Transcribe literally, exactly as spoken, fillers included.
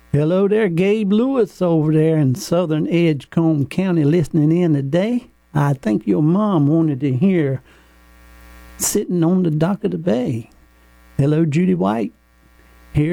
Hello there, Gabe Lewis over there in southern Edgecombe County listening in today. I think your mom wanted to hear Sitting on the Dock of the Bay. Hello, Judy White.